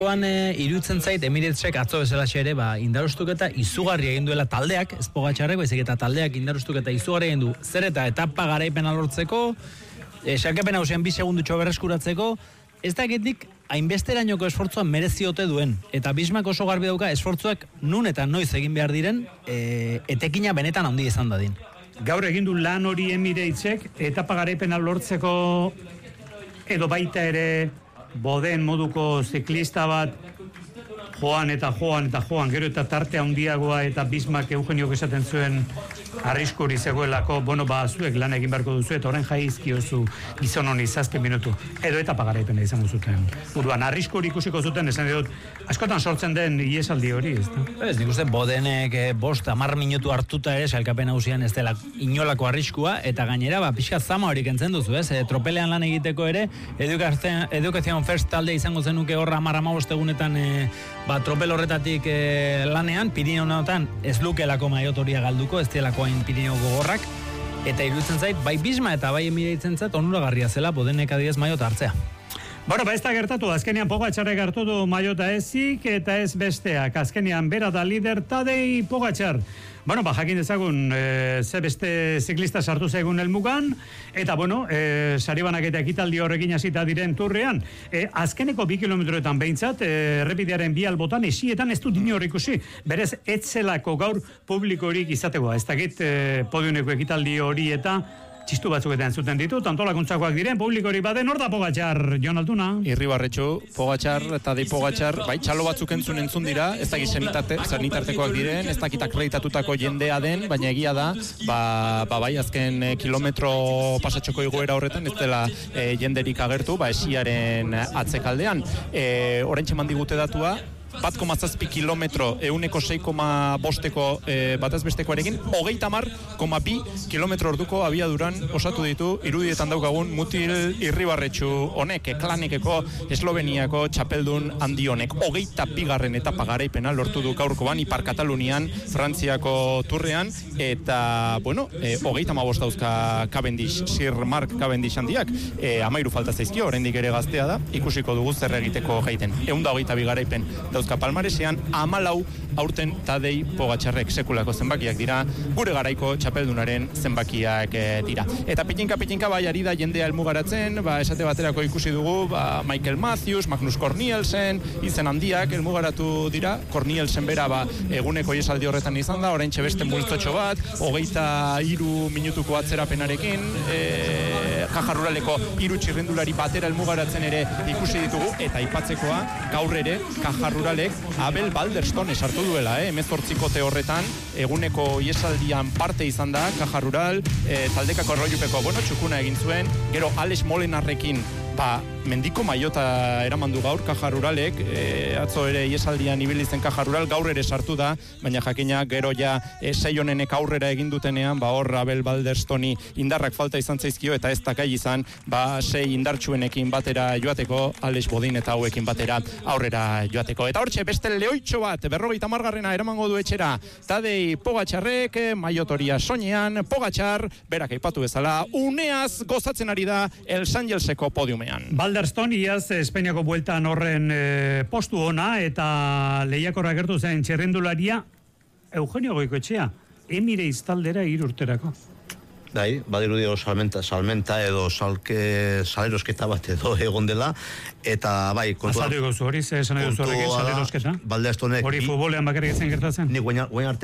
Iruditzen zait Emiratesek atzo bezalaxe ere indarustuketa izugarri egin duela taldeak, ez Pogačarrek, baizik eta taldeak indarustuketa izugarri egin du. Zer eta etapa garaipena lortzeko, sailkapen nagusian 2 segundutxo berreskuratzeko, ez dakitik hainbesterainoko esfortzua mereziote duen. Eta Bismak oso garbi dauka esfortzuak nun eta noiz egin behar diren, etekina benetan handi izan dadin. Gaur egin du lan hori Emiratesek etapa garaipena lortzeko edo baita ere Boden moduko ziklista bat joan, gero eta tarte handiagoa eta Bismak Eugeniok esaten zuen arriskuri zegoelako, zuek lan egin beharko duzu eta orain jaizkiozu gizon honi 7 minutu, edo etapa garaipena izango zuten. Buruan, arriskuri ikusiko zuten, esan dut, askotan sortzen den iesaldi hori, ez da? Ez, nik uste Bodenek 5-10 minutu hartuta ere sailkapen nagusian ez dela inolako arriskua, eta gainera, pixka zama hori kentzen duzu, ez? Tropelean lan egiteko ere, Educación First talde izango zenuke horra 10-15 egunetan tropel horretatik lanean, Pirineoetan ez lukelako maiotoria galduko, ez delako hain Pirineo gogorrak, eta iruditzen zait, bai Bisma eta bai Emiratesen zait onuragarria zela Bodenek adibidez maiota hartzea. Ez da gertatu, azkenean Pogačarrek hartu du maiota ezik eta ez besteak, azkenean bera da lider Tadej Pogačar. Jakin dezagun ze beste ziklista sartu zaigun helmugan, eta saribanak eta ekitaldi horrekin hasita diren turrean. Azkeneko 2 kilometroetan behintzat, errepidearen 2 albotan, esietan ez du dino hor ikusi. Berez, etzelako gaur publikorik izategoa. Ez dakit podiumeko ekitaldi hori eta txistu batzuketan zuten ditut, antolakuntzakoak diren, publikori baden, hor da Pogačar, Jon Altuna. Irribarretxu, Pogačar eta Tadej Pogačar, bai, txalo batzuk entzun dira, ez dakit sanitartekoak diren, ez dakit akreditatutako jendea den, baina egia da, bai, azken kilometro pasatxoko igoera horretan, ez dela jenderik agertu, esiaren atzekaldean. Oraintxe mandigute datua, 1,7 kilometro, 6,5ko batazbestekoarekin, 30,2 kilometro orduko abiaduran osatu ditu irudietan daukagun Mutil Irribarretxu honek, klanekeko Esloveniako txapeldun handi honek. 22. etapa garaipena lortu du gaurkoan Ipar Katalunian, Frantziako turrean, eta, 35 dauzka Cavendish, Sir Mark Cavendish handiak, 13 falta zaizkio, oraindik ere gaztea da, ikusiko dugu zer egiteko gaiten. 122 garaipen dauzka palmaresean, 14 aurten Tadej Pogačarrek sekulako zenbakiak dira, gure garaiko txapeldunaren zenbakiak dira. Eta pitinka bai ari da jendea helmugaratzen, esate baterako ikusi dugu, Michael Matthews, Magnus Cornielsen, izen handiak helmugaratu dira, Cornielsen bera eguneko iesaldi horretan izan da, oraintxe beste multzotxo bat, 23 minutuko atzerapenarekin, Caja Ruraleko 3 txirrindulari batera helmugaratzen ere ikusi ditugu, eta aipatzekoa gaur ere Caja Ruralek Abel Balderstone sartu duela, 18 horretan, eguneko iesaldian parte izan da, Caja Rural, taldekako errojupeko, txukuna egin zuen, gero Alex Molenarrekin, mendiko maiota eramandu gaur Caja Ruralek, atzo ere iesaldian ibili zen Caja Rural, gaur ere sartu da, baina jakina gero ja 6 honenek aurrera egin dutenean, hor Abel Balderstoni indarrak falta izan zaizkio, eta ez dakai izan, 6 indartsuenekin batera joateko, Alex Bodin eta hauekin batera aurrera joateko. Eta hortxe, beste lehoitxo bat, 50. eramango du etxera, Tadej Pogačarrek, maiotoria soinean, Pogačar, berak aipatu bezala, uneaz gozatzen ari da El Sanjelseko podiumean. Balderstone iaz Espainiako bueltan horren postu ona eta lehiakorra gertu zen txerrendularia Eugenio Goikoetxea, Emirates taldera 3 urterako. Badirudi salmenta edo salerosketa bat edo egon dela, eta Azaldu gozu hori, esan edo zuarekin salerosketa? Balderstonek... Hori futbolean bakarrik ezen gertatzen? Nik guain arte,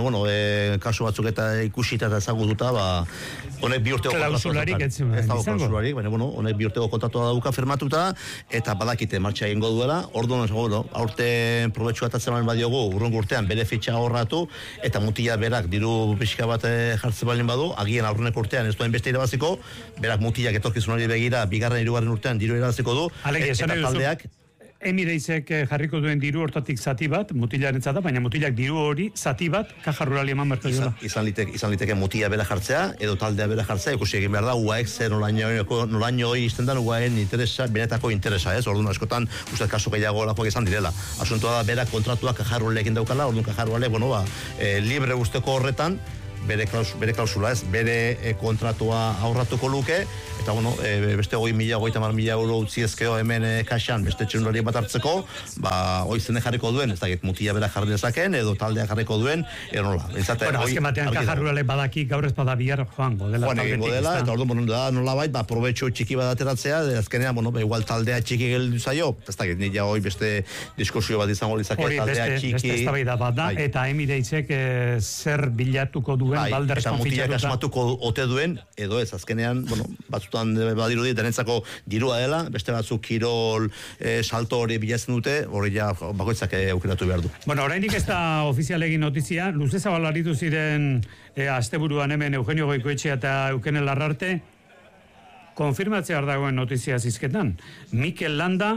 kasu batzuk eta ikusita eta ezagututa, honek 2 urteko klausularik ez klausularik, honek 2 urteko kontratua dauka firmatuta, eta badakite martxa egingo duela, orduan, aurten probetxua atatzen badiogu, urrungo urtean bere fitxa ahorratu, eta mutila berak diru pixka bat jartzen balin badu, agian aurreneko urtean ez duen beste irabaziko, berak mutilak etorkizunari begira, 2. 3. urtean diru irabaziko du, eta taldeak... Emiratesek jarriko duen diru hortatik zati bat, mutilaren zata, baina mutilak diru hori zati bat Caja Rurali eman berko dira. Izan liteke mutila bera jartzea, edo taldea bera jartzea, ikusi egin behar da, UAEk zer nolaino hori izten da, UAEen interesa, benetako interesa, orduan askotan, uste kasu gehiago lakoak izan direla. Asuntoa da, bera kontratua Caja Ruralekin daukala, orduan Caja Rurale, libre usteko horretan, bere klausula ez, bere kontratua aurratuko luke, eta bueno, beste 30.000 euro utzi ezkeo hemen kaxan beste txundari bat hartzeko, hoi zene jarriko duen, ez dakit mutila bera jarri dezaken, edo taldea jarriko duen, edo nola. Bueno, azken batean kaja ruralek badaki gaur ez bada bihar joango dela taldetik. Dela, eta orduan, nola bait, probetxo txiki bat ateratzea, azkenean, igual taldea txiki geldu zaio, ez dakit, nila hoi beste diskusio bat izango lizake, taldea txiki. Beste eztabaida bat da, eta Emiratesek zer bilatuko duen Balders konfitxatuta. Eta mutilak asmatuko ote duen, edo ez, azkenean, batzutan badirudi, denentzako dirua dela, beste batzuk kirol salto hori bilatzen dute, hori ja bakoitzak aukeratu behar du. Bueno, oraindik ez da ofizialegin notizia, luze zabalaritu ziren asteburuan hemen Eugenio Goikoetxea eta Eukene Larrarte, konfirmatzea dagoen notizia zizketan. Mikel Landa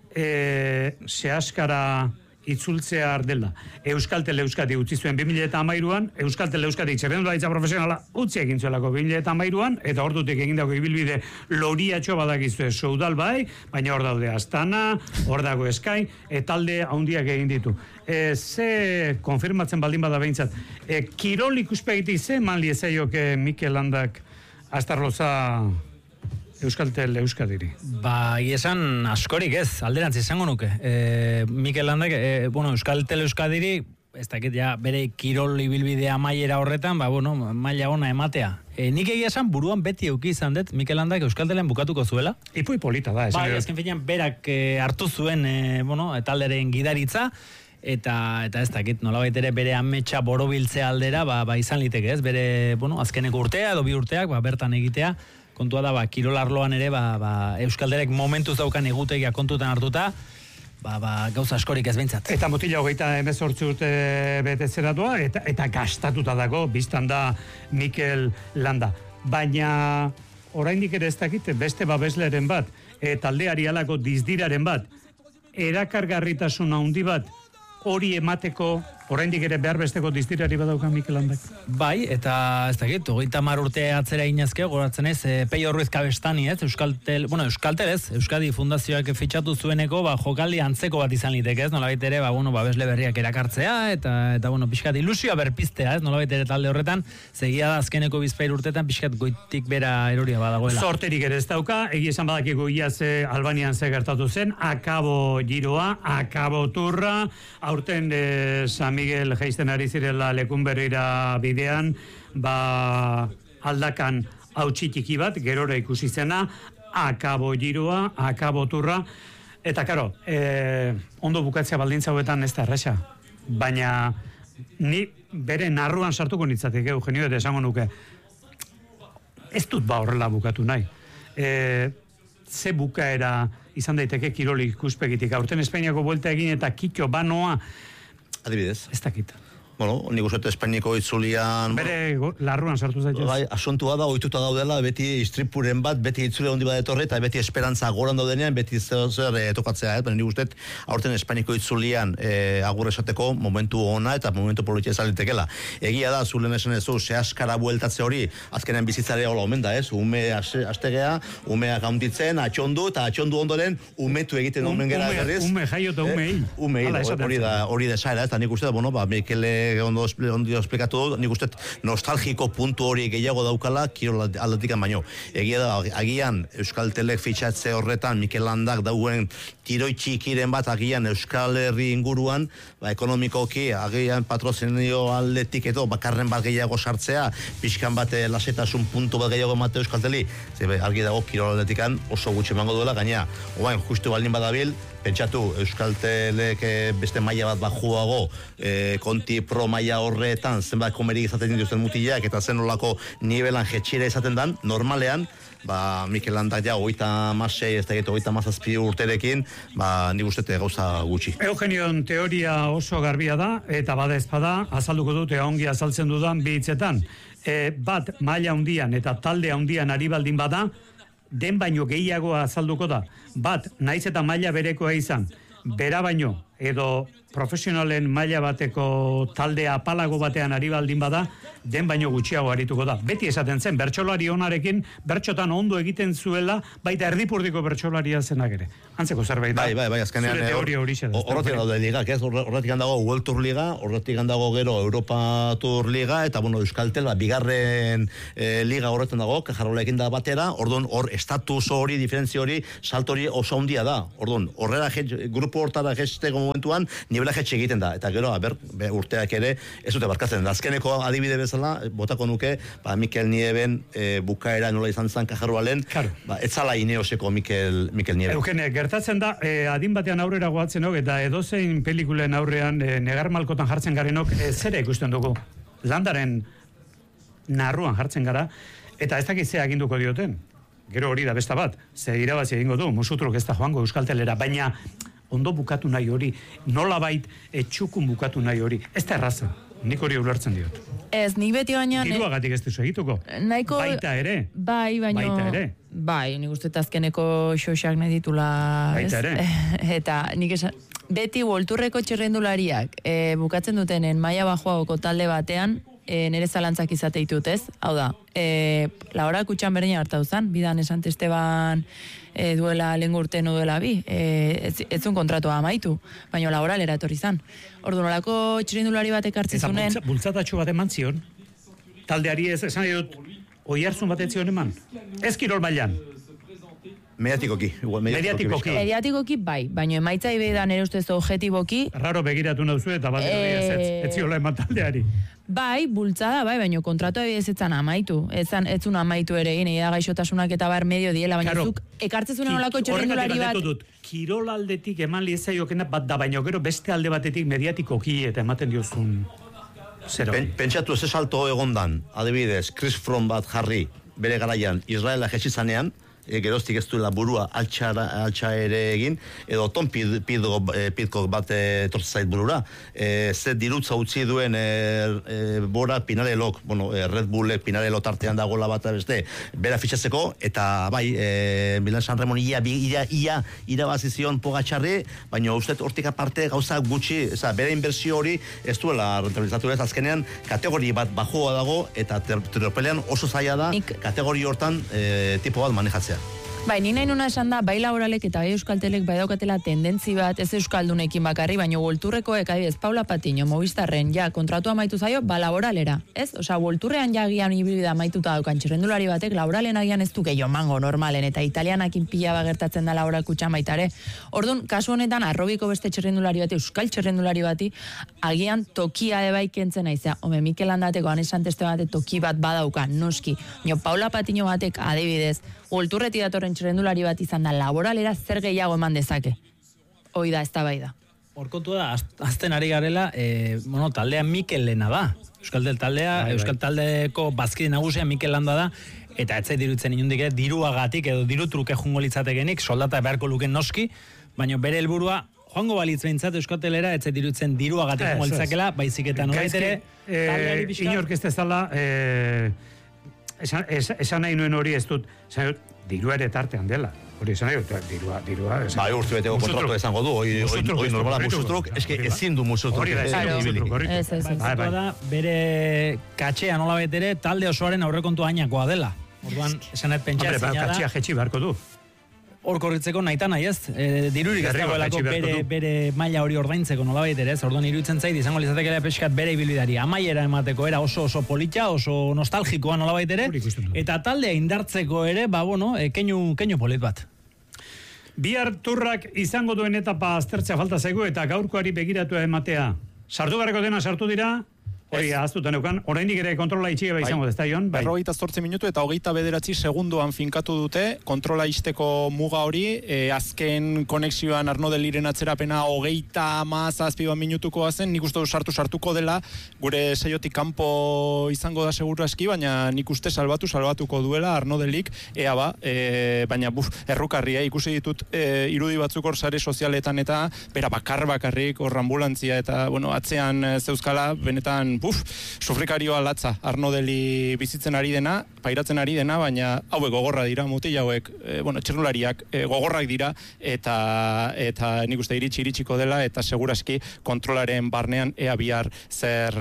sehaskara itzultzea ardela. Euskaltel Euskadi utzi zuen 2013an, Euskaltel Euskadi txerrendularitza profesionala utzi egin zuelako 2013an, eta ordutik egindako ibilbide loriatxo badakizue Soudal bai, baina hor daude Astana, hor dago Sky, talde handiak egin ditu. Ze konfirmatzen baldin bada behintzat, kirol ikuspegitik ze man liezaioke Mikel Landak Astarloza Euskaltel Euskadiri? Esan askorik ez, alderantz izango nuke. Mikel Landak, Euskaltel Euskadiri, ez dakit ja bere kirol ibilbidea mailera horretan, maila ona ematea. Nik egia esan buruan beti euki izan dut Mikel Landak Euskaltelen bukatuko zuela. Ipui polita da. Azken finean berak hartu zuen talderen gidaritza, eta ez dakit, nolabait ere bere ametsa borobiltzea aldera, izan liteke ez, bere, azkeneko urtea edo 2 urteak, bertan egitea, kontua da, kirolarloan ere, Euskalderek momentuz daukan egutegia kontutan hartuta, gauza askorik ez behintzat. Eta mutila 18 urte betetzeratua, eta gastatuta dago, biztan da Mikel Landa. Baina, oraindik ere ez dakit, beste babesleren bat, taldeari alako dizdiraren bat, erakargarritasun handi bat, hori emateko, oraindik ere behar besteko diztirari badauka Mikel Landak. Bai, eta ez dakit, 30 urte atzera inazke, goratzen ez, Peio Ruiz Kabestani, ez, Euskaltel ez, Euskadi Fundazioak fitxatu zueneko, jokaldi antzeko bat izan liteke, ez, nolabait ere, babesle berriak erakartzea, eta pixkat ilusioa berpiztea, ez, nolabait ere talde horretan, zegia da azkeneko 2 urtetan, pixkat goitik bera eroria badagoela. Sorterik ere ez dauka, egia esan badakigu iaz Albanian ze gertatu zen, akabo giroa, akabo turra, aurten San Miguel jaisten ari zirela lekunberrira bidean, aldakan hautsitiki bat, gerora ikusi zena, akabo giroa, akabo turra, eta karo, ondo bukatzea baldintza hauetan ez da erresa, baina ni bere narruan sartuko nitzatik, Eugenio, eta esango nuke, ez dut horrela bukatu nahi. Ze bukaera izan daiteke kirolik ikuspegitik. Aurten Espainiako buelta egin eta kitxo banoa, adibidez. Ez dakit. Bueno, nik uste Espainiako itzulian... Bere larruan sartu zaitez. Bai, asuntua da, ohituta daudela, beti istripuren bat, beti itzule handi bat etorri, eta beti esperantza goran daudenean, beti zer tokatzea, baina nik uste, aurten Espainiako itzulian agur esateko momentu ona eta momentu politia ezalitekela. Egia da, zulen esan ezu, sehaskara bueltatze hori, azkenean bizitzarea hola omen da, ez? Ume astegea, umeak haunditzen, atxondu, eta atxondu ondoren, umetu egiten omen gera egarriz. Ume jaio eta Umei, hori da esaera, eta nik uste, Mikele ondo esplikatu du, nik uste nostalgiko puntu hori gehiago daukala kirol aldetikan baino. Egia da, agian Euskaltelek fitxatze horretan Mikel Landak dauen tiroi txikiren bat agian Euskal Herri inguruan, ekonomikoki, agian patrozinio aldetik edo bakarren bat gehiago sartzea, pixkan bat lasetasun puntu bat gehiago emate Euskalteli, argi dago kirol aldetikan oso gutxi emango duela, gaina, oain, justu baldin badabil, pentsatu, Euskaltelek beste maila bat bajuago, konti pro maila horretan, zenbat komerik izaten dituzten mutilak, eta zen olako nivelan jetxira izaten dan, normalean, Mikel Landak ja, 36, ez da geto, 37 urterekin, nik ustete gauza gutxi. Eugenion teoria oso garbia da, eta bada ezpada, azalduko dute ongi azaltzen dudan bi hitzetan. Bat, maila handian eta talde handian ari baldin bada, den baino gehiago azalduko da. Bat, naiz eta maila berekoa izan, bera baino edo profesionalen maila bateko talde apalago batean ari baldin bada, den baino gutxiago arituko da. Beti esaten zen, bertsolari onarekin, bertxotan ondo egiten zuela, baita erdipurdiko bertsolaria zenak ere. Antzeko zerbait da. Bai, azkenean zure teoria horixe da. Horretik daude ligak, ez? Horretik dago World Tour Liga, horretik dago gero Europa Tour Liga, eta Euskaltel, bigarren liga horretan dago, Kajarrolekin da batera, orduan hor estatus hori, diferentzia hori, salto hori oso handia da. Orduan, horrela grupo hortara gesteko momentuan, nibela jetxe egiten da. Eta gero, urteak ere, ez dute barkatzen. Azkeneko adibide bezala, botako nuke, Mikel Nieben bukaera nola izan zen Kajarroalen, ez zala Ineoseko Mikel Nieben. Eugene, gertatzen da, adin batean aurrera goatzenok, eta edozein pelikulen aurrean negar malkotan jartzen garenok, zere ikusten dugu. Landaren narruan jartzen gara, eta ez dakit ze aginduko dioten. Gero hori da besta bat, ze irabazi egingo du, musutruk ez da joango Euskaltelera, baina ondo bukatu nahi hori, nolabait etxukun bukatu nahi hori, ez da erraza, nik hori ulertzen diot. Ez, nik beti baina... Diruagatik ez duzu egituko, nahiko... baita ere. Bai, baina... Baita ere. Bai, nik uste azkeneko xoxak nahi ditula... Baita ere. Eta nik esan... Beti bolturreko txerrendulariak bukatzen dutenen maila bajoagoko talde batean, nire zalantzak izate ditut, ez? Hau da, Laura Kutxan berdina hartau zan, bidan esan Esteban duela lengurten duela bi, ez zuen kontratua amaitu, baina Laura lera etorri zan. Ordu nolako txerrendulari batek hartzen zunen... Eta bultzatatxo bat eman zion, taldeari ez, esan dut, oihartzun bat etzion eman, ez kirol mailan. Mediatikoki. Mediatikoki bai, baina emaitza ibedan ere ustez objetiboki... Raro begiratu nauzu eta bat ez ziola eman taldeari. Bai, bultzada, bai, baina kontratu ebidez etzan amaitu. Etzun amaitu ere egin, da gaixotasunak eta bar medio diela, baina zuk ekartzezunen olako txerrendulari bat... Kirol aldetik eman liezaiokena bat da, baina gero beste alde batetik mediatikoki eta ematen diozun... Pentsatu ez salto egondan, adibidez, Chris Froome bat jarri, bere garaian, Israela jetxizanean, geroztik ez duela burua altxa ere egin, edo Tom Pidcock bat etortzait burura. Ze dirutza utzi duen Bora Pinarelok, Red Bullek Pinarelo tartean dagoela bat beste, bera fitxatzeko, eta bai, Milan San Ramon ia irabazizion Pogačarri, baina uste hortik aparte gauza gutxi, bere inbertsio hori ez duela rentabilizatu ez, azkenean kategori bat bajoa dago, eta tropelean oso zaila da kategori hortan tipo bat manejatzea. Bai, ni nahi nuna esan da, bai Laboralek eta bai Euskaltelek bai daukatela tendentzi bat, ez euskaldunekin bakarri, baina Bolturrekoek, adibidez, Paula Patiño, Movistarren, kontratua amaitu zaio, Laboralera, ez? Osea, Bolturrean gian ibilbidea amaituta daukan txerrendulari batek, Laboralen agian ez du gehiago mango normalen, eta italianakin pila bagertatzen da Laboral Kutxan baitare. Orduan, kasu honetan, arrobiko beste txerrendulari bati, euskal txerrendulari bati, agian tokia ebai kentzen aizea. Home, Mikel Landateko, Anesan Teste batek toki bat badauka, noski. Paula Patiño batek, adibidez, Bolturreti datorren txerrendulari bat izan da Laboralera zer gehiago eman dezake. Hoi da, ez da bai da. Horkontu da, azten ari garela, taldea Mikel Lena da. Euskaltel taldea, Euskal taldeko bazkide nagusia Mikel Landa da, eta etzai dirutzen inundik diruagatik edo diru truke jungo litzatekenik, soldata beharko luken noski, baina bere helburua joango balitz behintzat Euskaltelera, etzai dirutzen diruagatik jungo litzakela, baizik eta norbaitere taldeari pixka. Inork ez dezala... Esan nahi nuen hori ez dut, dirua ere tartean dela. Hori esan nahi dut, dirua... Bai, urte beteko kontratu izango du, hoi normala musutruk, eske ezin du musutruk. Hori da, ez. Bere katxea nola betere, talde osoaren aurrekontu ainakoa dela. Orduan, esan nahi pentsa ezina da... Katxea jetxi beharko du. Hor korritzeko naita nahi ez, dirurik ez dagoelako bere maila hori ordaintzeko nolabait ere ez, orduan iruditzen zait, izango lizatekela peskat bere ibilbidari amaiera emateko era oso polita, oso nostalgikoa nolabait ere, eta taldea indartzeko ere, keinu polit bat. Bihar turrak izango duen etapa aztertzea falta zaigu eta gaurkoari begiratu ematea. Sartu gareko dena sartu dira, hori ahaztutan eukan, oraindik ere kontrola itxige bai izango dezta, Jon? 28 minutu eta 29 segundoan finkatu dute, kontrola izteko muga hori, azken konexioan Arno Deliren atzerapena 37 minutukoa zen, nik uste du sartuko dela, gure saiotik kanpo izango da seguru aski, baina nik uste salbatuko duela Arno Delik, baina errukarria, ikusi ditut irudi batzuk hor sare sozialetan eta bera bakarrik hor ambulantzia eta, atzean zeuzkala, benetan sufrikarioa latza, Arno Deli bizitzen ari dena, pairatzen ari dena, baina hauek gogorra dira, mutil hauek, txirnulariak gogorrak dira, eta nik uste iritsiko dela, eta seguraski kontrolaren barnean ea bihar zer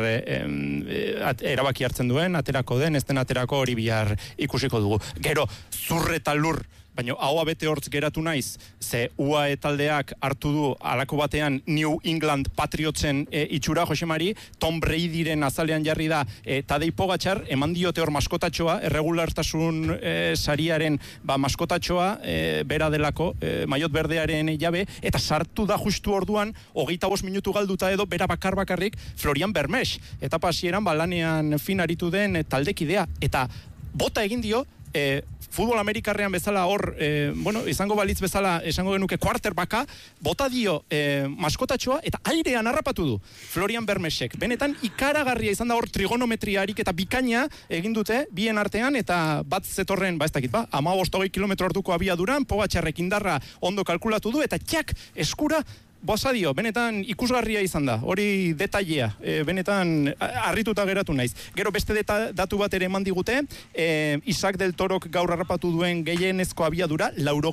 erabaki hartzen duen, aterako den, ez den aterako hori bihar ikusiko dugu. Gero, zurre eta lur, baina haua bete hortz geratu naiz, ze UAE taldeak hartu du alako batean New England Patriotsen itxura, Josemari, Tom Bradyren azalean jarri da, Tadej Pogačar, eman diote hor maskotatxoa, erregulartasun sariaren maskotatxoa, bera delako, maiot berdearen jabe, eta sartu da justu orduan, 25 minutu galduta edo, bera bakarrik, Florian Bermex, eta pasieran lanean fin aritu den taldekidea, eta bota egin dio, futbol amerikarrean bezala hor, izango balitz bezala, esango genuke quarterbacka, bota dio maskotatxoa eta airean harrapatu du Florian Bermexek. Benetan ikaragarria izan da hor trigonometriarik eta bikaina egin dute bien artean, eta bat zetorren, ez dakit, 15-20 kilometro orduko abiaduran, Pogačarrek indarra ondo kalkulatu du, eta txak eskura Bosadio, benetan ikusgarria izan da, hori detailea, benetan harrituta geratu naiz. Gero beste datu bat ere eman digute, Isaac del Torok gaur harrapatu duen gehienezko abiadura,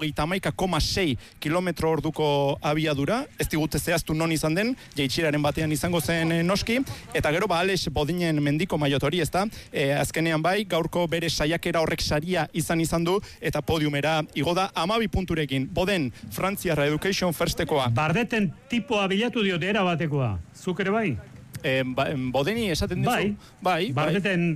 91,6 kilometro orduko abiadura, ez digute zehaztu non izan den, jaitsieraren batean izango zen noski, eta gero Alex Bodinen mendiko maiot hori, ezta, azkenean bai, gaurko bere saiakera horrek saria izan du, eta podiumera igo da 12 punturekin. Boden, Frantziarra Education Firstekoa. Bardeten tipoa bilatu diote era batekoa. Zuk ere bai? Bodeni esaten dizu? Bai. Bardeten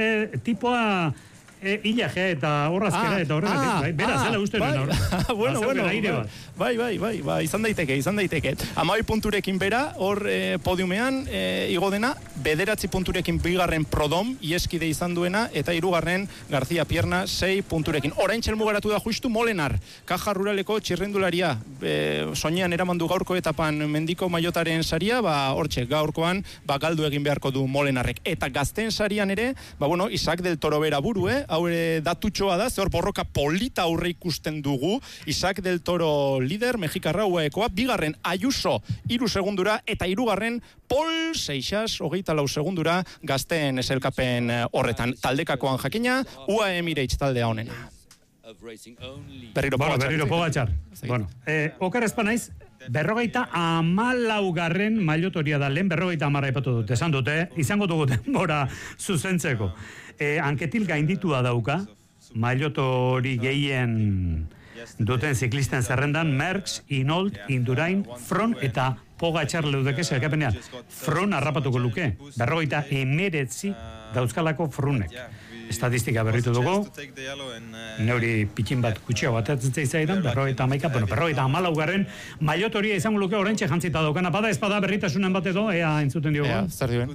tipoa ilaje eta horrazkera eta horregatik, bai. Bera, zela uste nuen Bueno. Bai, izan daiteke. 12 punturekin bera, hor podiumean igo dena, 9 punturekin bigarren Prodom, ieskide izan duena, eta 3 García Pierna, 6 punturekin. Orain txelmugaratu da justu Molenar, Kaja Ruraleko txirrendularia, soinean eramandu gaurko etapan mendiko maiotaren saria, hortxe, gaurkoan, galdu egin beharko du Molenarrek. Eta gazten sarian ere, Isaac del Toro bera buru, haure datutxoa da, zehor borroka polita aurre ikusten dugu, Isaac del Toro lider, Mexikarra UAEkoa, bigarren Ayuso 3 segundura, eta 3 Pol Seixas 24 segundura gazteen eselkapen horretan. Taldekakoan jakina, UAE Emirates taldea honena. Berriro Pogačar. Okar espanaiz, 54. mailotoria da, lehen 50 epatu dut, esan dute, izango dugu denbora zuzentzeko. Anketil gainditua dauka, mailotori gehien duten ziklisten zerrendan, Merckx, Hinault, Indurain, Froome eta Pogačar leudeke zelkapenean. Froome harrapatuko luke, 59 dauzkalako Froomek. Estatistika berritu dugu, neuri pitxin bat kutxeo batetzen zaidan, 54. mailotoria izango luke oraintxe jantzita daukana, bada espada berritasunen bat edo, ea entzuten diogu. Zer dioen?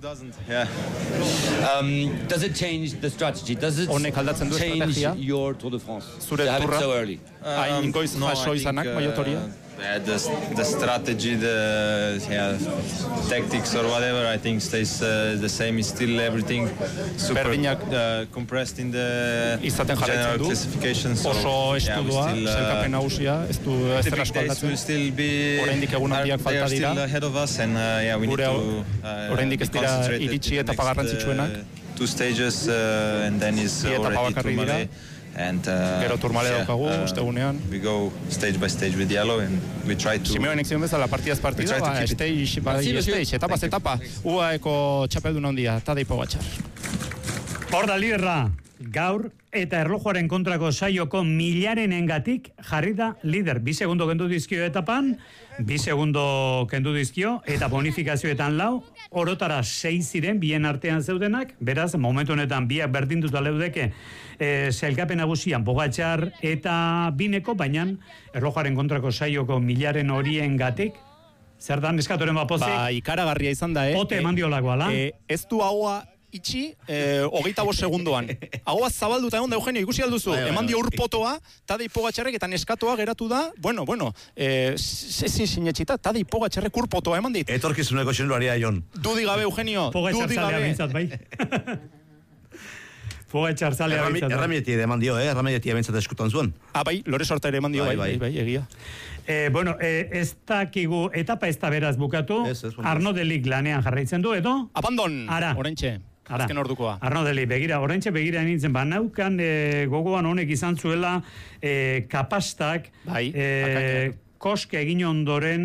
Does it change the strategy? Does it change your Tour de France? Zure turra, hain goiz jaso izanak mailotoria? The strategy, the tactics or whatever, I think stays the same. It's still everything super compressed in the general classification. Oso estudua, zelkapen nagusia, ez du ezer asko aldatzen. Oraindik egunaldiak falta dira. Oraindik ez dira iritsi etapa garrantzitsuenak. 2 stages and then is already Tourmalet. Gero Tourmalet daukagu, ustegunean. We go stage by stage with Yellow and we try to... Simeonek zion bezala, partidaz partida, stage, etapa. UAEko txapeldun handia, Tadej Pogačar. Hor da liderra, gaur eta erlojuaren kontrako saioko milarenengatik jarri da lider. 2 segundo kendu dizkio etapan, 2 segundo kendu dizkio, eta bonifikazioetan 4, orotara 6 ziren, bien artean zeudenak, beraz, momentu honetan biak berdinduta leudeke, sailkapen nagusian Pogačar eta Bineko, baina erlojuaren kontrako saioko milaren horiengatik, zer da, neskatoren bapozik? Ikaragarria izan da, Ote eman diolako, ala? Ez du haua itxi, 25 segundoan. Hagoa zabalduta egon da, Eugenio, ikusi alduzu. Eman dio urpotoa, Tadej Pogačarrek eta neskatoa geratu da, ezin sinetxita, Tadej Pogačarrek urpotoa eman dit. Etorkizuneko xenularia, Jon. Dudi gabe, Eugenio, Pogačar dudi zalea gabe. bintzat, bai. Pogačar zalea bintzat. Erramietia eman dio, erramietia bintzat eskutan zuen. Bai, Lore Sorta ere eman dio, bai, egia. Ez dakigu, etapa ez da beraz bukatu, Arno Delik lanean jarraitzen du, edo? Abandon, orentxe. Azken ordukoa. Arno Deli, orentxe begira nintzen, naukan gogoan honek izan zuela kapastak, koske egin ondoren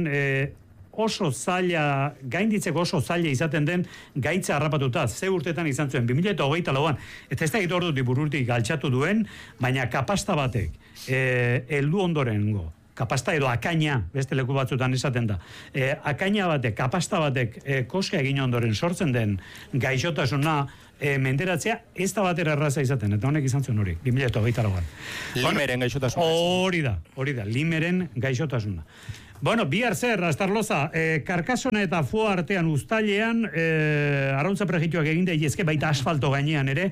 oso zaila, gainditzeko oso zaila izaten den gaitza harrapatuta, ze urtetan izan zuen, 2024an, eta ez da egit ordu dibururtik galtxatu duen, baina kapasta batek, heldu ondorengo, kapasta edo akaina, beste leku batzutan esaten da. Akaina batek, kapasta batek, koska egin ondoren sortzen den gaixotasuna menderatzea, ez da batera erraza izaten, eta honek izan zuen hori, 2024an. Limeren gaixotasuna. Hori da, limeren gaixotasuna. Bihar zer, Astarloza, Karkasona eta Foa artean uztailean, arrauntza prejituak egin daitezke, baita asfalto gainean ere,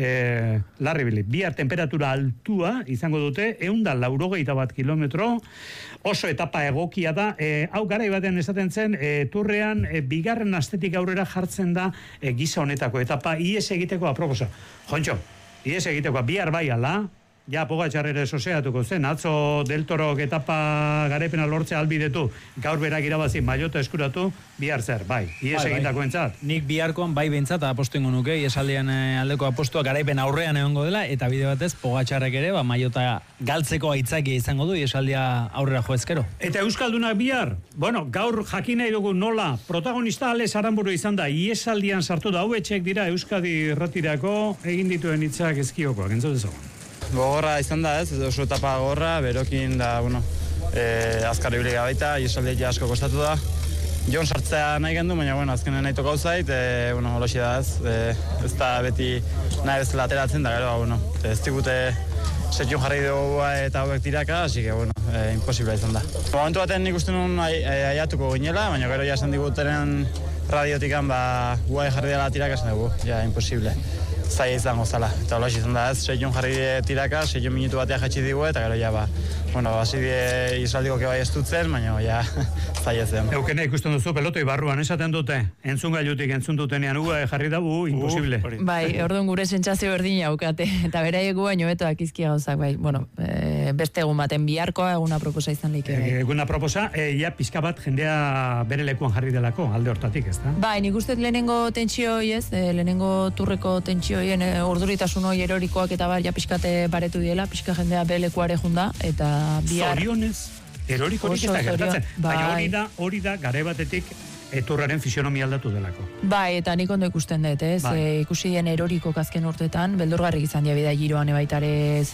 larri bili. Bihar temperatura altua izango dute, 181 kilometro, oso etapa egokia da, hau garai batean esaten zen, turrean, bigarren astetik aurrera jartzen da giza honetako etapa, ies egiteko aproposa. Jontxo, ies egiteko, bihar bai ala, ja, Pogačar ere soseatuko zen, atzo Del Torok etapa garepena lortzea albidetu, gaur berak irabazi maiota eskuratu, bihar zer, bai, ies egindako entzat. Nik biharkoan bai behintzat apostu ingo nuke, iesaldian aldeko apostua garaipen aurrean egongo dela, eta bide batez, Pogačarrek ere, maiota galtzeko aitzakia izango du, iesaldia aurrera joezkero. Eta Euskaldunak bihar, gaur jakin nahi dugu nola, protagonista Alex Aramburu izan da, iesaldian sartu da, hauetxek dira Euskadi Erretirako egin dituen hitzak ezkiokoak, entzut ezagun. Gogorra izan da ez, oso etapa gogorra, berokin da, azkar ibili gabaita, iesaldia asko kostatu da. Jon sartzea nahi gendu, baina, azkenen nahi tokau zait, holoxi da ez, ez da beti nahi bezala ateratzen da, gero, ez digute setxun jarri dugu eta hauek tiraka, hasi que, imposibla izan da. Momentu baten nik uste nun aiatuko ginela, baina gero ja esan digutenen radiotikan, guai jarri dela tiraka esan dugu, imposible. Zaila izango zala, eta holoxi izan da ez, 6 jarri tiraka, 6 minutu batea jatsi digu, eta gero hasi izaldiko kebai estutzen, baina zaila zen. Eukene ikusten duzu pelotoi barruan esaten dute, entzun gailutik entzun dutenean jarri da, imposible. Bai, orduan gure sentsazio berdina aukate, eta beraiek baino betoak izki gauzak, bai, beste egun baten biharkoa eguna proposa izan leike. Eguna proposa, pizka bat jendea bere lekuan jarri delako, alde hortatik, ez da? Bai, nik uste lehenengo tentsioi ez, lehenengo turreko tentsioien urduritasun hoi erorikoak eta pixkate baretu diela, pixka jendea bere lekuare junda, eta bihar... Zorionez, erorikorik ez da gertatzen, baina hori da garai batetik eturraren fisionomia aldatu delako. Bai, eta nik ondo ikusten dut, ez? Ikusi dien eroriko azken urteetan, beldurgarrik izan diabida giroan ebaitare,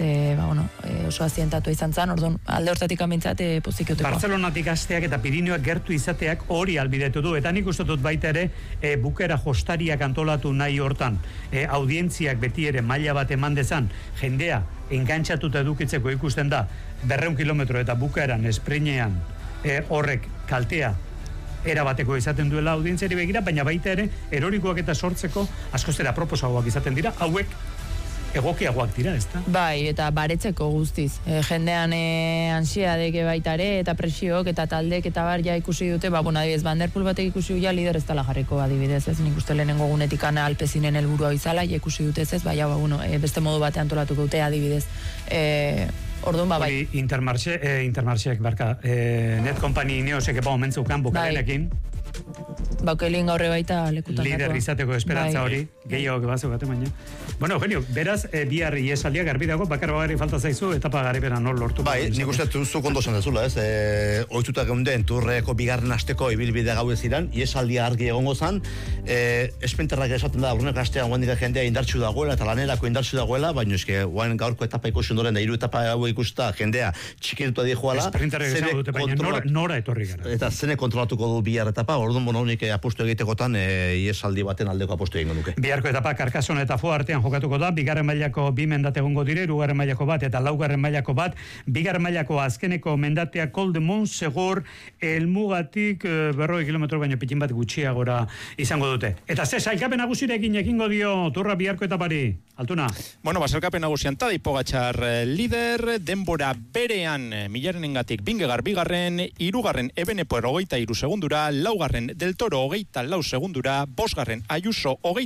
oso azientatu izan zan, orduan alde hortatik amintzat pozikoteko. Barcelonatik asteak eta Pirineoak gertu izateak hori albidetu du, eta nik uste dut baita ere bukera jostariak antolatu nahi hortan, audientziak beti ere maila bat eman dezan, jendea engantxatuta edukitzeko ikusten da, 200 kilometro eta bukaeran esprinean horrek kaltea erabateko izaten duela audientziari begira, baina baita ere erorikoak eta sortzeko askozera proposagoak izaten dira, hauek egokiagoak dira, ez da? Bai, eta baretzeko guztiz. Jendean ansiadeke baita ere, eta presiok, eta taldek, eta ikusi dute, adibidez, Van der Poel batek ikusi duela lider ez dala jarriko, adibidez, ez? Nik uste lehenengo gunetik Alpezinen helburua izala, ikusi dute ez, beste modu batean antolatuko dute, adibidez. Orduan, bai. Intermarxek, Net Company Ineosek epa momentzeukan bukarenekin. Baukelin gaurre baita lekutanakoa. Lider izateko esperantza hori, gehiago bazeu gate baina. Eugenio, beraz, bihar iesaldia garbi dago, bakar bagarri falta zaizu, etapa garipena nor lortu. Bai, nik uste zuk ondo esan dezula, ez? Oituta geunden, turreko bigarren asteko ibilbide gau ez iran, iesaldia argi egongo zan, espenterrak esaten da, aurreneko astean guan dira jendea indartsu dagoela, eta lanerako indartsu dagoela, baina eske, guan gaurko etapa ikusi ondoren, da 3 etapa hau ikusta, jendea txikituta dijoala, espenterrak esan dute, baina nora etorri gara. Eta zene kontrolatuko du bihar etapa, orduan honik apostu egitekotan iesaldi baten aldeko apostu egingo nuke. Biharko etapa Karkasona eta Foa artean jokatuko da, bigarren mailako 2 mendate egongo dire, 2. mailako bat eta 4. mailako bat, bigarren mailako azkeneko mendatea Col de Montsegur helmugatik 40 kilometro baino pitin bat gutxiagora izango dute. Eta ze sailkapen nagusirekin ekingo dio turra biharko etapari, Altuna? Sailkapen nagusian Tadej Pogačar lider, denbora berean milarenengatik Vingegaard bigarren, 3. Evenepoel 23 segundura, 4. Del Toro 24 segundura, 5. Ayuso 27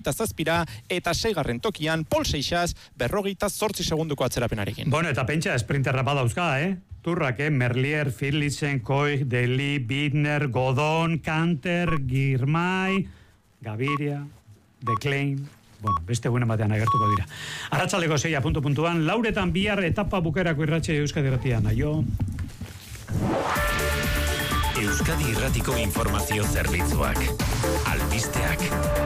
zazpira, eta 6. tokian Pol Seixas 48 segunduko atzerapenarekin. Bueno, eta pentsa esprinterra badauzka, Turrak, Merlier, Philipsen, Koig, Deli, Bittner, Godon, Kanter, Girmay, Gaviria, De Klein. Bueno, beste gune batean agertuko dira. Arratsaldeko 6 puntuan, lauretan bihar etapa bukerako irratxe Euskadi Irratian. Aio. Euskadi Irratiko informazio zerbitzuak. Albisteak.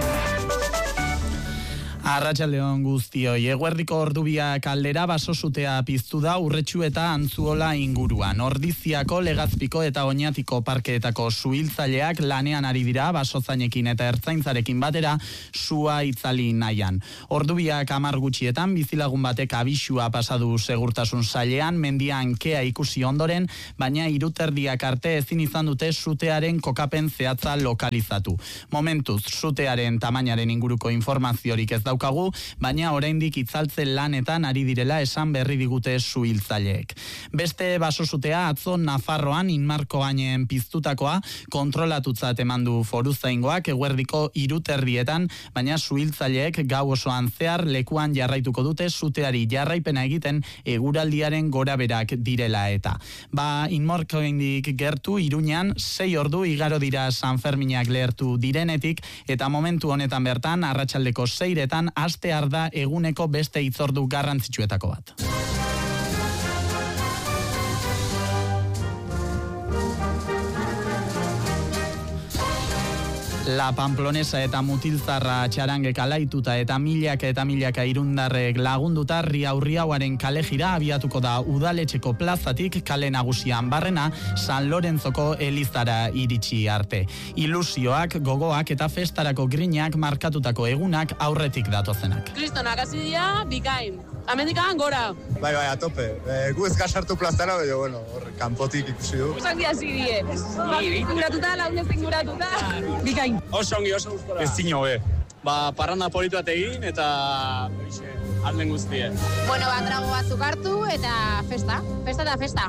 Arratsaldeon guztioi, eguerdiko ordubiak aldera basosutea piztu da Urretxu eta Antzuola inguruan. Ordiziako, Legazpiko eta Oñatiko parkeetako suhiltzaileak lanean ari dira basozainekin eta ertzaintzarekin batera sua itzali nahian. Ordubiak 10 gutxietan bizilagun batek abisua pasadu segurtasun sailean, mendian kea ikusi ondoren, baina 3:30 arte ezin izan dute sutearen kokapen zehatza lokalizatu. Momentuz, sutearen tamainaren inguruko informaziorik ez daukagu, baina oraindik itzaltze lanetan ari direla esan berri digute suhiltzaileek. Beste basosutea atzo Nafarroan Inmarkoainen piztutakoa kontrolatutzat emandu foruzaingoak eguerdiko 3:30, baina suhiltzaileek gau osoan zehar lekuan jarraituko dute suteari jarraipena egiten eguraldiaren goraberak direla eta. Inmarkoainik gertu Iruñan 6 ordu igaro dira San Ferminak lehertu direnetik eta momentu honetan bertan arratsaldeko 6 astear da eguneko beste hitzordu garrantzitsuetako bat. La Pamplonesa eta Mutilzarra txarangek alaituta eta milaka irundarrek lagunduta Riaurriauaren kale jira abiatuko da udaletxeko plazatik kale nagusian barrena San Lorenzoko elizara iritsi arte. Ilusioak, gogoak eta festarako grinak markatutako egunak aurretik datozenak. Kristonak hasi dira, bikain. Amerikan gora. Bai, a tope. Gu ez gasartu plazara, baina, bueno, kanpotik ikusi du. Usak dia hasi die. Inguratuta, lagunez inguratuta. Bikain. Oso ongi, oso gustora. Ez zino, parranda polituat egin eta alden guztie. Bueno, trago batzuk hartu eta festa. Festa eta festa.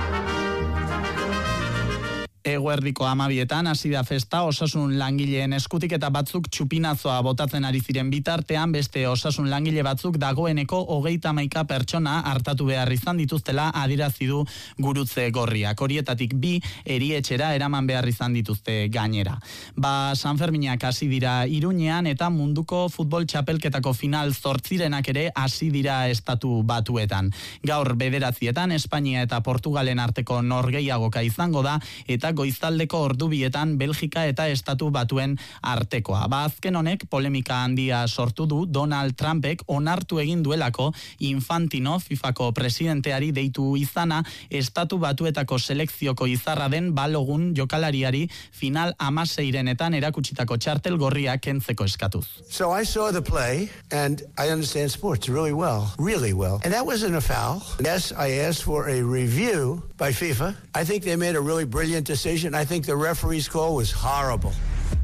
Eguerdiko 12etan hasi da festa osasun langileen eskutik eta batzuk txupinazoa botatzen ari ziren bitartean beste osasun langile batzuk dagoeneko 31 pertsona hartatu behar izan dituztela adierazi du Gurutze Gorriak. Horietatik 2 erietxera eraman behar izan dituzte gainera. San Ferminak hasi dira Iruñean eta munduko futbol txapelketako final 8 ere hasi dira Estatu Batuetan. Gaur 9 Espainia eta Portugalen arteko norgehiagoka izango da eta goizaldeko ordubietan Belgika eta Estatu Batuen artekoa. Azken honek polemika handia sortu du Donald Trumpek onartu egin duelako Infantino FIFAko presidenteari deitu izana Estatu Batuetako selekzioko izarra den balogun jokalariari final 16etan erakutsitako txartel gorria kentzeko eskatuz. So I saw the play and I understand sports really well. And that wasn't a foul. Yes, I asked for a review by FIFA. I think they made a really brilliant decision. I think the referee's call was horrible.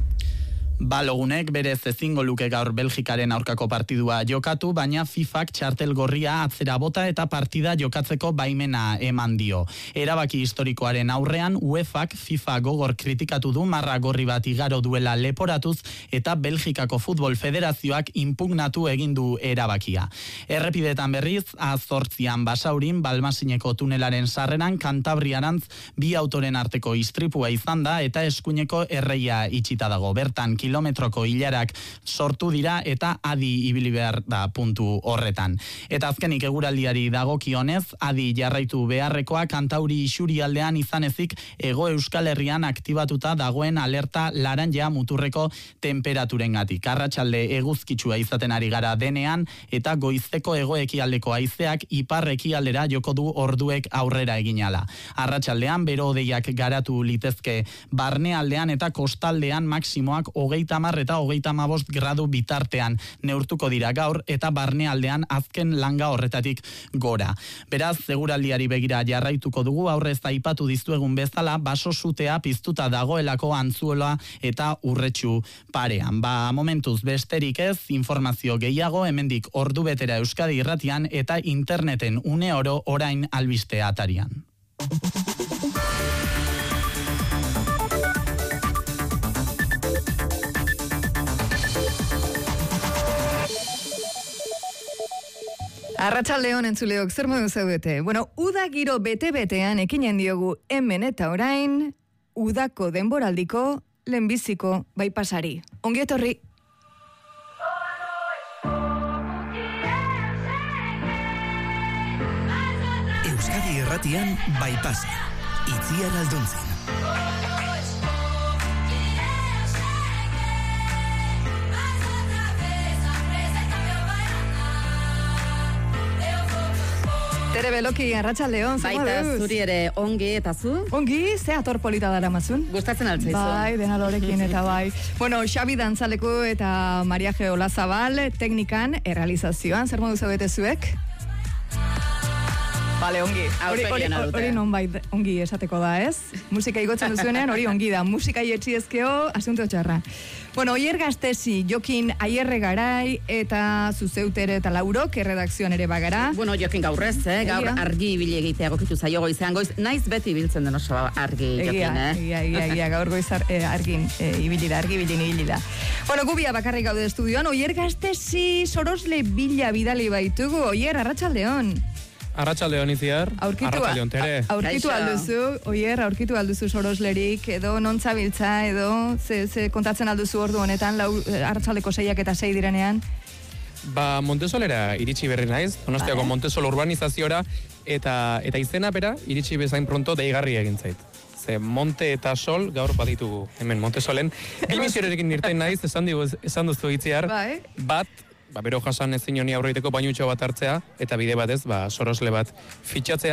Balogunek berez ezingo luke gaur Belgikaren aurkako partidua jokatu, baina FIFAk txartel gorria atzera bota eta partida jokatzeko baimena eman dio. Erabaki historikoaren aurrean UEFAk FIFA gogor kritikatu du marra gorri bat igaro duela leporatuz eta Belgikako Futbol Federazioak inpugnatu egin du erabakia. Errepidetan berriz, A8an Basaurin Balmasineko tunelaren sarreran Kantabriarantz 2 autoren arteko istripua izan da eta eskuineko erreia itxita dago. Bertan kilometroko hilarak sortu dira eta adi ibili behar da puntu horretan. Eta azkenik eguraldiari dagokionez, adi jarraitu beharrekoa Kantauri isurialdean izanezik Hego Euskal Herrian aktibatuta dagoen alerta laranja muturreko temperaturengatik. Arratsalde eguzkitsua izaten ari gara denean eta goizeko hego-ekialdeko haizeak ipar-ekialdera joko du orduek aurrera eginala. Arratsaldean bero-hodeiak garatu litezke barnealdean eta kostaldean maksimoak 30 eta 35 gradu bitartean neurtuko dira gaur eta barnealdean azken langa horretatik gora. Beraz, seguraldiari begira jarraituko dugu aurrez aipatu dizuegun bezala basosutea piztuta dagoelako Antzuola eta Urretxu parean. Momentuz besterik ez, informazio gehiago hemendik ordubetera Euskadi Irratian eta interneten une oro orain albiste atarian. Arratsaldeon entzuleok, zer modu zaudete? Bueno, uda giro bete-betean ekinen diogu hemen eta orain, udako denboraldiko lehenbiziko baipasari. Ongi etorri. Euskadi Irratian baipasa. Itziar Alduntzen. Tere Beloki, arratsaldeon, zer moduz? Baita, zuri ere ongi eta zu? Ongi, ze ator polita daramazun? Gustatzen altzaizu. Bai, dena lorekin eta bai. Bueno, Xabi Dantzaleko eta Maria Ge Olazabal teknikan, errealizazioan, zer modu zaudete zuek? Vale, ongi. Hori nonbait ongi esateko da, ez? Musika igotzen duzuenean, hori ongi da. Musika ietxiezkeo, asunto txarra. Bueno, Oier Gaztesi, Jokin Aierre Garai eta Zuzeutere eta Laurok erredakzioan ere bagara. Bueno, Jokin gaurrez, gaur argi ibili egitea gokitu zaio goizean goiz. Naiz beti ibiltzen den oso argi, Jokin, Egia, gaur goiz argin ibili da. Bueno, gubia bakarrik gaude estudioan, Oier Gaztesi sorosle bila bidali baitugu. Oier, arratsaldeon. Arratsaldeon Itziar, arratsaldeon Tere. Aurkitu alduzu, Oier, aurkitu alduzu soroslerik, edo nontzabiltza, edo ze kontatzen alduzu ordu honetan, arratsaldeko 6 eta 6 direnean? Ba, Montesolera iritsi berri naiz, Donostiako Montesol urbanizaziora, eta izena bera, iritsi bezain pronto deigarri egin zait. Ze Monte eta Sol gaur baditugu hemen Montesolen. Bimisiorekin irten naiz, esan duzu Itziar, bat, bero jasan ezin honi aurreiteko bainutxo bat hartzea, eta bide batez, sorosle bat fitxatzea,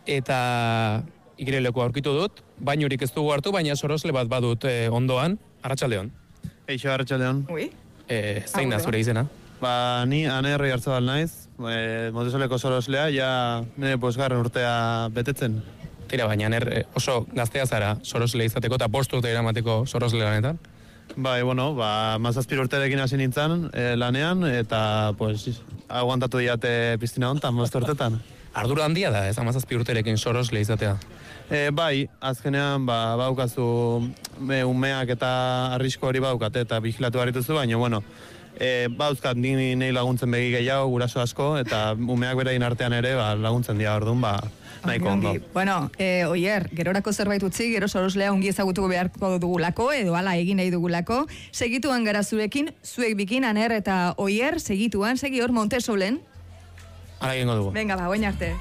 eta igireleko aurkitu dut, bainurik ez dugu hartu, baina sorosle bat badut ondoan, arratsaldeon. Eixo, arratsaldeon. Zein da zure izena? Ba, ni Anerri Hartzabal naiz, Montesoleko soroslea, ja nire posgarren urtea betetzen. Tira, baina oso gaztea zara sorosle izateko, eta 5 urte eramateko sorosle lanetan? Bai, bueno, 17 urterekin hasi nintzen lanean, eta aguantatu diate piztina hontan, 5 urtetan. Ardura handia da, ez 17 urterekin sorosle izatea? Bai, azkenean baukazu umeak eta arrisko hori baukate eta vigilatu barrituzu, baina, bueno, bauzkat nahi laguntzen begi gehiago, guraso asko, eta umeak berain artean ere laguntzen dira orduan, nahiko ondo. Bueno, Oier, gerorako zerbait utzi, gero soroslea ongi ezagutuko beharko dugulako, edo hala egin nahi dugulako. Segituan gara zurekin, zuek bikin, Aner eta Oier, segituan, segi hor Montesolen. Hala egingo dugu. Venga, oin arte.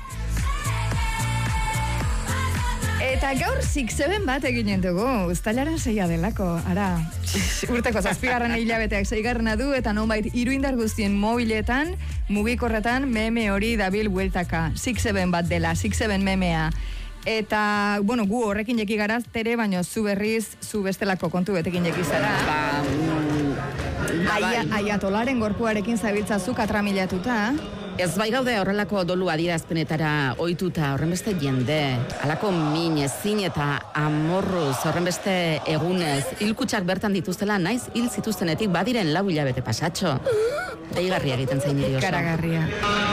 Eta gaur 6-7 bat eginen dugu, uztailaren 6 delako, ara. Urteko 7. hilabeteak 6. du, eta nonbait iruindar guztien mobiletan, mugikorretan, meme hori dabil bueltaka. 6-7 bat dela, 6-7 memea. Eta, bueno, gu horrekin jeki gara, Tere, baino zu berriz, zu bestelako kontu betekin jeki zara. Aiatolaren gorpuarekin zabiltzazu katramilatuta. Ez bai gaude horrelako dolu adierazpenetara ohituta, horrenbeste jende, halako min, ezin eta amorruz, horrenbeste egunez, hilkutxak bertan dituztela, naiz hil zituztenetik badiren 4 hilabete pasatxo. Deigarria egiten zain niri oso. Karagarria.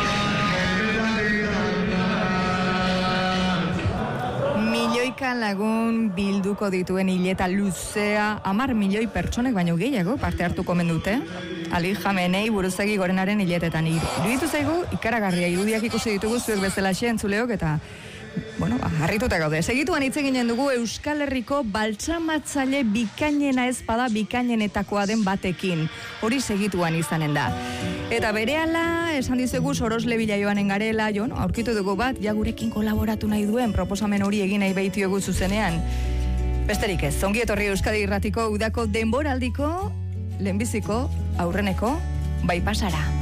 Milioika lagun bilduko dituen hileta luzea, 10 milioi pertsonek baino gehiago parte hartuko mendute. Ali Jamenei buruzagi gorenaren hiletetan. Iruditu zaigu, ikaragarria irudiak ikusi ditugu zuek bezala entzuleok eta, bueno, harrituta gaude. Segituan hitz eginen dugu Euskal Herriko baltsamatzaile bikainena ezpada bikainenetakoa den batekin. Hori segituan izanen da. Eta berehala, esan dizugu sorosle bila joanen garela, aurkitu dugu bat, gurekin kolaboratu nahi duen, proposamen hori egin nahi behitiogu zuzenean. Besterik ez, ongi etorri Euskadi Irratiko udako denboraldiko, lehenbiziko, aurreneko, baipasara.